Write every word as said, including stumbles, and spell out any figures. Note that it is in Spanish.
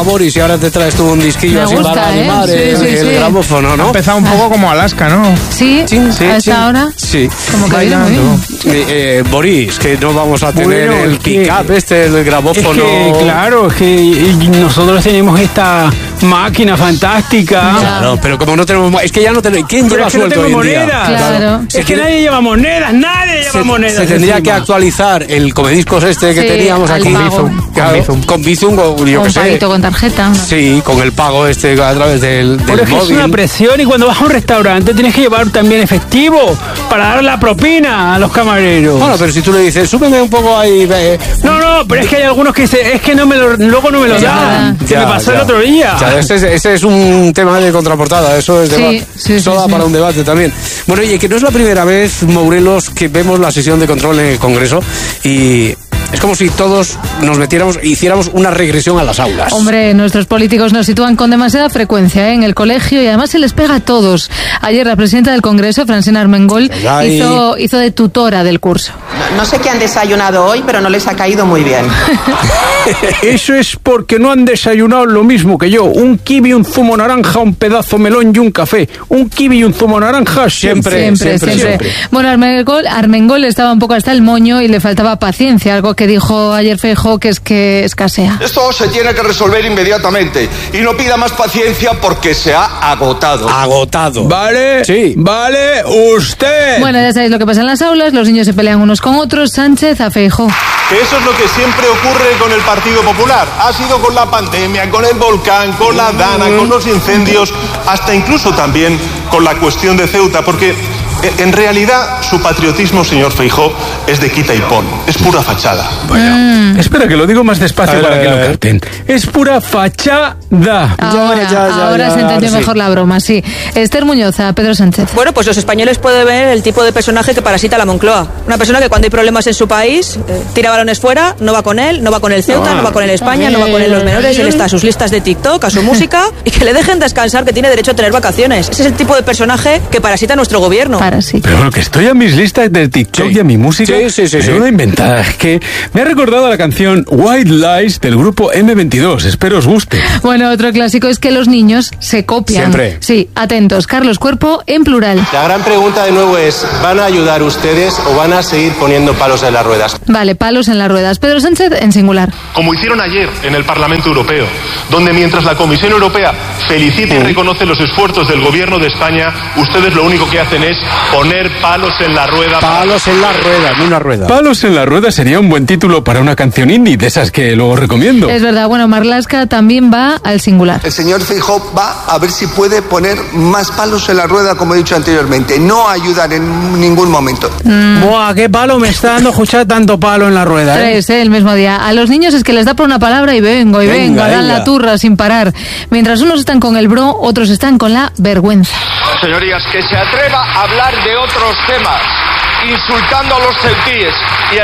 Boris y ahora te traes tú un disquillo Me así gusta, para ¿eh? animar Sí, el, sí, el sí. grabófono, ¿no? Ha empezado un poco como Alaska, ¿no? Sí, Sí, sí, a esta sí. hora. Sí. Como que viene muy Bailando. bien. Eh, eh, Boris, que no vamos a tener Bueno, el es que- pick-up este, el Es grabófono. que, claro, es que y nosotros tenemos esta máquina fantástica. Claro, pero como no tenemos... Es que ya no tenemos... ¿Quién Pero lleva es que no suelto tengo hoy en día? monedas. Claro. Se Es que tiene- nadie lleva monedas, nadie lleva Se, monedas. se tendría encima. que actualizar el comediscos este que Sí, teníamos al aquí. pago. Claro, Con Bizum. con Bizum, o yo O qué un sé. paguito con tarjeta. Sí, con el pago este a través del, del Pero es que es móvil. una presión y cuando vas a un restaurante tienes que llevar también efectivo para dar la propina a los camareros. Bueno, pero si tú le dices, súbeme un poco ahí... eh, No, no, pero es que hay algunos que dicen, es que no me lo, luego no me lo Ya, dan. Se ya, me pasó ya. el otro día. Ya, ese, es- ese es un tema de contraportada, eso es Sí, debate. sí, eso sí, da sí. para un debate también. Bueno, oye, que no es la primera vez, Morelos, que vemos la sesión de control en el Congreso y es como si todos nos metiéramos e hiciéramos una regresión a las aulas. Hombre, nuestros políticos nos sitúan con demasiada frecuencia, ¿eh? En el colegio y además se les pega a todos. Ayer la presidenta del Congreso, Francina Armengol, Ay. hizo, hizo de tutora del curso. No sé qué han desayunado hoy, pero no les ha caído muy bien. Eso es porque no han desayunado lo mismo que yo. Un kiwi, un zumo naranja, un pedazo melón y un café. Un kiwi y un zumo naranja siempre. Siempre, siempre. siempre. Bueno, Armengol, Armengol estaba un poco hasta el moño y le faltaba paciencia, algo que dijo ayer Feijóo que es que escasea. Esto se tiene que resolver inmediatamente y no pida más paciencia porque se ha agotado. Agotado. Vale, Sí. vale, usted. Bueno, ya sabéis lo que pasa en las aulas, los niños se pelean unos con otros. Sánchez a Feijóo. Que eso es lo que siempre ocurre con el Partido Popular. Ha sido con la pandemia, con el volcán, con la Dana, con los incendios, hasta incluso también con la cuestión de Ceuta, porque eh, en realidad su patriotismo, señor Feijóo, es de quita y pon, es pura fachada. Espera, que lo digo más despacio A ver, para a ver, que a lo ver. capten. Es pura fachada. Ahora, ya, ya, ahora ya, se entendió sí. mejor la broma, sí. Esther Muñoz a Pedro Sánchez. Bueno, pues los españoles pueden ver el tipo de personaje que parasita la Moncloa. Una persona que cuando hay problemas en su país, eh, tira balones fuera, no va con él, no va con el Ceuta, Ah. no va con el España, no va con el los menores, él está a sus listas de TikTok, a su música, y que le dejen descansar, que tiene derecho a tener vacaciones. Ese es el tipo de personaje que parasita nuestro gobierno. Para sí. Pero bueno, que estoy a mis listas de TikTok Sí. y a mi música. Sí, sí, sí, Es sí. una inventada. Es que me ha recordado a la canción White Lies del grupo eme veintidós. Espero os guste. Bueno, otro clásico es que los niños se copian. Siempre. Sí, atentos. Carlos Cuerpo en plural. La gran pregunta de nuevo es, ¿van a ayudar ustedes o van a seguir poniendo palos en las ruedas? Vale, palos en las ruedas. Pedro Sánchez en singular. Como hicieron ayer en el Parlamento Europeo, donde mientras la Comisión Europea felicita y reconoce los esfuerzos del gobierno de España, ustedes lo único que hacen es poner palos en la rueda. Palos en la rueda, en una rueda. Palos en la rueda sería un buen título para una canción indie, de esas que luego recomiendo. Es verdad, bueno, Marlaska también va al singular. El señor Feijóo va a ver si puede poner más palos en la rueda, como he dicho anteriormente, no ayudar en ningún momento. Buah, qué palo me está dando escuchar tanto palo en la rueda, ¿eh? Tres, ¿eh? El mismo día. A los niños es que les da por una palabra y vengo, y vengo, Venga, dan venga. la turra sin parar. Mientras unos están con el bro, otros están con la vergüenza. Señorías, que se atreva a hablar de otros temas, insultando a los celtíes y